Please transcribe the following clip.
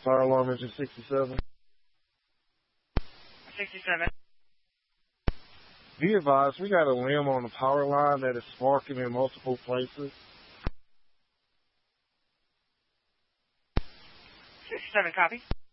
Fire alarm engine 67. 67. Be advised, we got a limb on the power line that is sparking in multiple places. 67, copy.